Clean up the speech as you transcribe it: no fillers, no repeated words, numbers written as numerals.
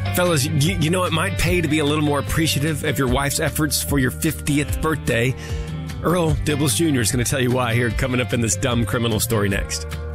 Fellas, you know, it might pay to be a little more appreciative of your wife's efforts for your 50th birthday. Earl Dibbles Jr. is going to tell you why here, coming up in this dumb criminal story next.